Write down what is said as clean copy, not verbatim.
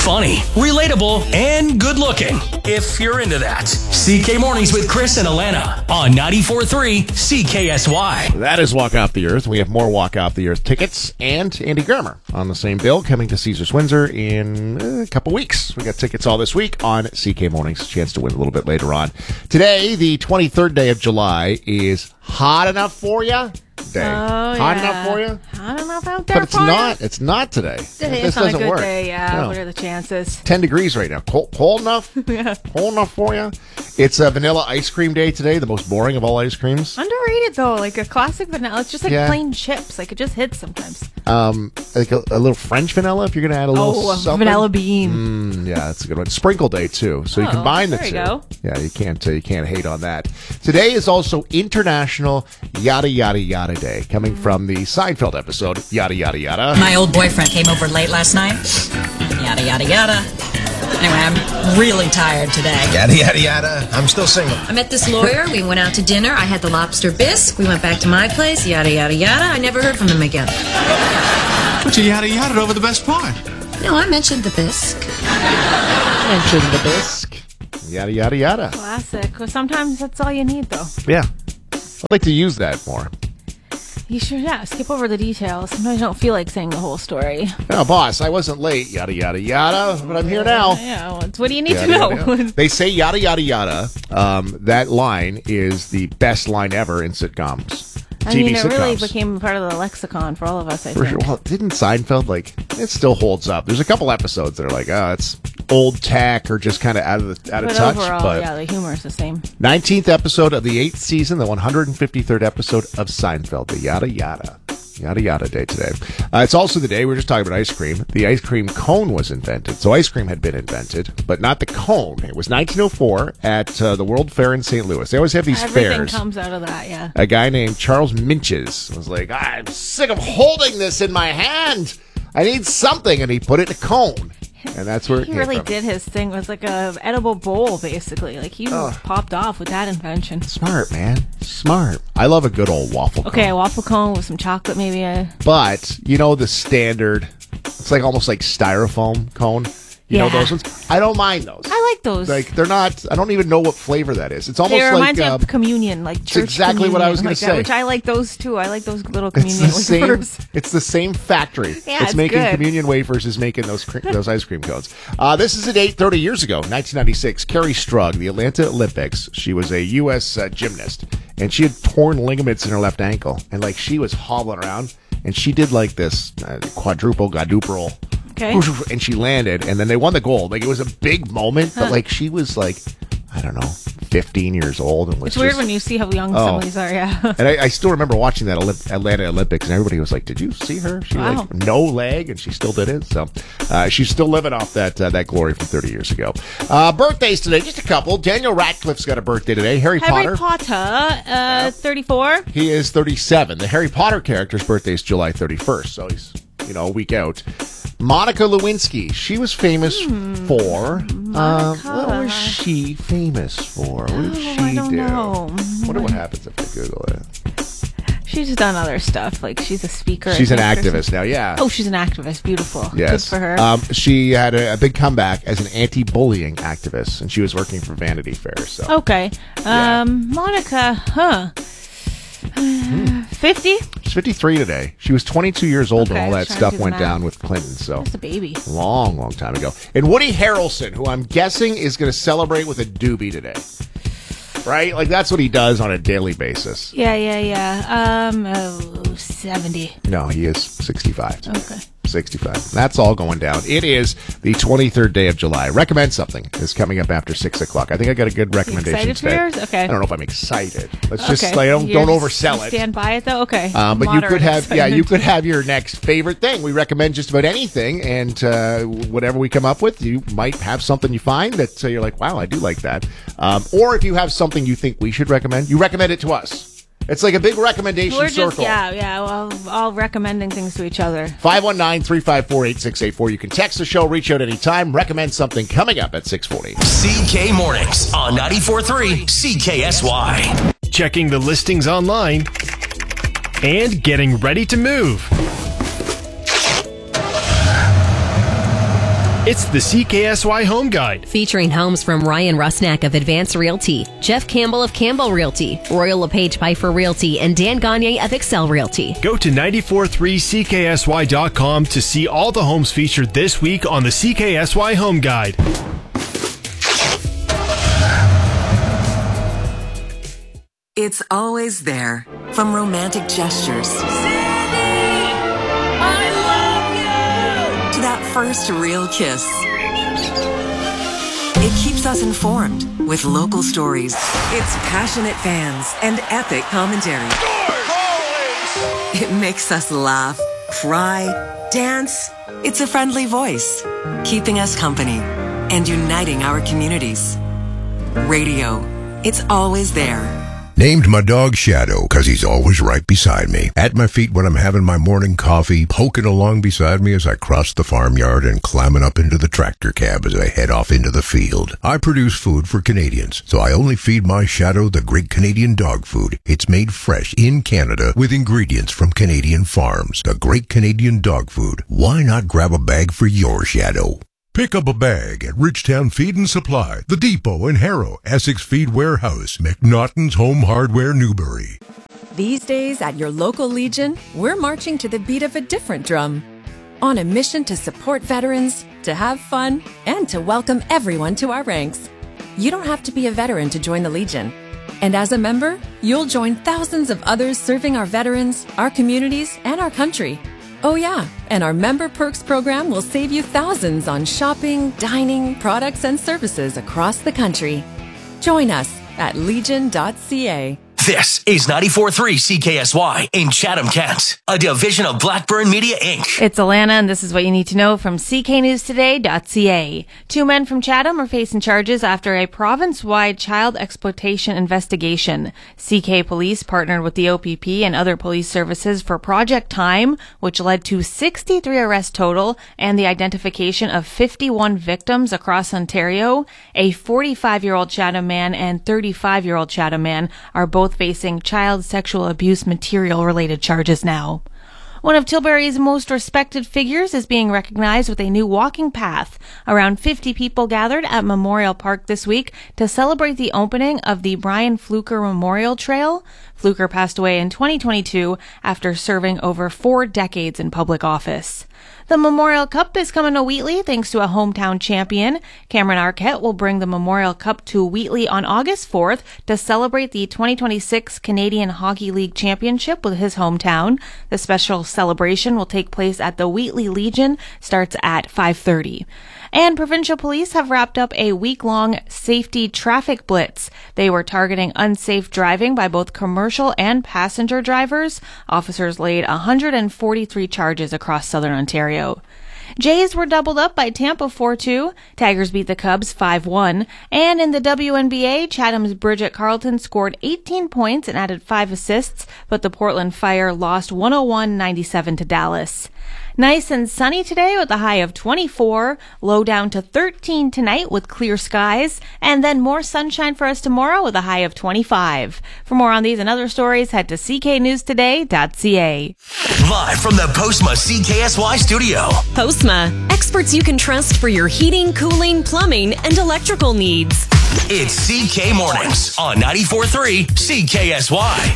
funny, relatable, and good looking. If you're into that. CK Mornings with Chris and Alana on 94.3 CKSY. That is Walk Off the Earth. We have more Walk Off the Earth tickets and Andy Grammer on the same bill coming to Caesars Windsor in a couple weeks. We got tickets all this week on CK Mornings. Chance to win a little bit later on. Today, the 23rd day of July, is Hot Enough For Ya Day. Hot enough for you? Hot enough out there But it's not. It's not today. Today This is not a doesn't good work. day, yeah. No. What are the chances? 10 degrees right now. Cold enough? Yeah. Cold enough for you? It's a vanilla ice cream day today, the most boring of all ice creams. Underrated, though. Like a classic vanilla. It's just like Yeah. plain chips. Like it just hits sometimes. Like a little French vanilla if you're going to add a little a something. vanilla bean. Yeah, that's a good one. Sprinkle day, too. So you combine the there two. you go. Yeah, you can't hate on that. Today is also International Yada Yada Yada Day, coming from the Seinfeld episode, Yada Yada Yada. My old boyfriend came over late last night. Yada, yada, yada. Anyway, I'm really tired today. Yada, yada, yada. I'm still single. I met this lawyer. We went out to dinner. I had the lobster bisque. We went back to my place. Yada, yada, yada. I never heard from him again. But you yada yada over the best part. No, I mentioned the bisque. Mention the bisque. Yada Yada Yada. Classic. Well, sometimes that's all you need, though. Yeah. I'd like to use that more. You should, skip over the details. Sometimes I don't feel like saying the whole story. Oh, boss, I wasn't late. Yada, yada, yada. But I'm here now. Yeah, well, what do you need Yada, to know? yada, yada. They say yada, yada, yada. That line is the best line ever in sitcoms. I TV mean, it really sitcoms. became part of the lexicon for all of us, I For think. sure. Well, didn't Seinfeld, it still holds up. There's a couple episodes that are like, it's old tack or just kind of out of But touch. overall, But yeah, the humor is the same. 19th episode of the 8th season, the 153rd episode of Seinfeld, the yada, yada. Yada Yada Day today. It's also the day, we were just talking about ice cream. The ice cream cone was invented. So ice cream had been invented, but not the cone. It was 1904 at the World Fair in St. Louis. They always have these Everything fairs. comes out of that, yeah. A guy named Charles Minches was like, I'm sick of holding this in my hand. I need something. And he put it in a cone. And that's where it He came really from. did his thing. It was like a edible bowl, basically. Like, he popped off with that invention. Smart, man. Smart. I love a good old waffle cone. Okay, a waffle cone with some chocolate, maybe. But, the standard, it's almost like styrofoam cone. You know Yeah. those ones? I don't mind those. I like those. They're not, I don't even know what flavor that is. It's almost It reminds like, me of communion, like church exactly what I was communion, gonna like that, say. which I like those too. I like those little it's communion the same, wafers. it's the same factory. Yeah, it's making good. communion wafers is making those ice cream cones. This is a date 30 years ago, 1996. Carrie Strug, the Atlanta Olympics. She was a U.S. Gymnast, and she had torn ligaments in her left ankle, and she was hobbling around, and she did this quadruple. Okay. And she landed, and then they won the gold. It was a big moment, but she was I don't know, 15 years old. And was It's weird just, when you see how young some of these are, yeah. And I still remember watching that Atlanta Olympics, and everybody was like, "Did you see her? She Wow. no leg, and she still did it." So she's still living off that glory from 30 years ago. Birthdays today, just a couple. Daniel Radcliffe's got a birthday today. Harry Potter. 34. He is 37. The Harry Potter character's birthday is July 31st, so he's a week out. Monica Lewinsky, she was famous for. What was she famous for? What did she I don't do? know. Wonder what happens if I Google it. She's done other stuff, like she's a speaker. She's I an think, or activist now, yeah. Oh, she's an activist. Beautiful. Yes. Good for her. She had a big comeback as an anti-bullying activist, and she was working for Vanity Fair. So Okay. Yeah. Monica, 50? she's 53 today. She was 22 years old when Okay, all I was that trying to stuff do the went math. down with Clinton. So That's a baby. long time ago. And Woody Harrelson, who I'm guessing is going to celebrate with a doobie today. Right? That's what he does on a daily basis. Yeah. 70. No, he is 65. Okay. 65. That's all going down. It is the 23rd day of July. Recommend something is coming up after 6 o'clock. I think I got a good recommendation excited for today. yours? Okay. I don't know if I'm excited. Let's just Okay. don't You're oversell just it. Stand by it though. Okay. But you Moderate could have, excitement. you could have your next favorite thing. We recommend just about anything, and whatever we come up with, you might have something you find that you're like, wow, I do like that. Or if you have something you think we should recommend, you recommend it to us. It's like a big recommendation We're circle. just, well, all recommending things to each other. 519-354-8684. You can text the show, reach out anytime, recommend something coming up at 6:40. CK Mornings on 94.3 CKSY. Checking the listings online and getting ready to move. It's the CKSY Home Guide. Featuring homes from Ryan Rusnak of Advanced Realty, Jeff Campbell of Campbell Realty, Royal LePage Pfeiffer Realty, and Dan Gagne of Excel Realty. Go to 943CKSY.com to see all the homes featured this week on the CKSY Home Guide. It's always there. From romantic gestures to that first real kiss. It keeps us informed with local stories. It's passionate fans and epic commentary. It makes us laugh, cry, dance. It's a friendly voice, keeping us company and uniting our communities. Radio. It's always there. Named my dog Shadow because he's always right beside me. At my feet when I'm having my morning coffee, poking along beside me as I cross the farmyard and climbing up into the tractor cab as I head off into the field. I produce food for Canadians, so I only feed my Shadow the Great Canadian Dog Food. It's made fresh in Canada with ingredients from Canadian farms. The Great Canadian Dog Food. Why not grab a bag for your Shadow? Pick up a bag at Richtown Feed and Supply, The Depot in Harrow, Essex Feed Warehouse, McNaughton's Home Hardware, Newbury. These days at your local Legion, we're marching to the beat of a different drum. On a mission to support veterans, to have fun, and to welcome everyone to our ranks. You don't have to be a veteran to join the Legion. And as a member, you'll join thousands of others serving our veterans, our communities, and our country. Oh yeah, and our Member Perks program will save you thousands on shopping, dining, products, and services across the country. Join us at legion.ca. This is 94.3 CKSY in Chatham, Kent, a division of Blackburn Media, Inc. It's Alana, and this is what you need to know from cknewstoday.ca. 2 men from Chatham are facing charges after a province-wide child exploitation investigation. CK Police partnered with the OPP and other police services for Project Time, which led to 63 arrests total and the identification of 51 victims across Ontario. A 45-year-old Chatham man and 35-year-old Chatham man are both facing child sexual abuse material-related charges now. One of Tilbury's most respected figures is being recognized with a new walking path. Around 50 people gathered at Memorial Park this week to celebrate the opening of the Brian Fluker Memorial Trail. Fluker passed away in 2022 after serving over 4 decades in public office. The Memorial Cup is coming to Wheatley thanks to a hometown champion. Cameron Arquette will bring the Memorial Cup to Wheatley on August 4th to celebrate the 2026 Canadian Hockey League Championship with his hometown. The special celebration will take place at the Wheatley Legion, starts at 5:30. And provincial police have wrapped up a week-long safety traffic blitz. They were targeting unsafe driving by both commercial and passenger drivers. Officers laid 143 charges across southern Ontario. Jays were doubled up by Tampa 4-2. Tigers beat the Cubs 5-1. And in the WNBA, Chatham's Bridget Carlton scored 18 points and added 5 assists, but the Portland Fire lost 101-97 to Dallas. Nice and sunny today with a high of 24, low down to 13 tonight with clear skies, and then more sunshine for us tomorrow with a high of 25. For more on these and other stories, head to cknewstoday.ca. Live from the Postma CKSY studio. Postma, experts you can trust for your heating, cooling, plumbing, and electrical needs. It's CK Mornings on 94.3 CKSY.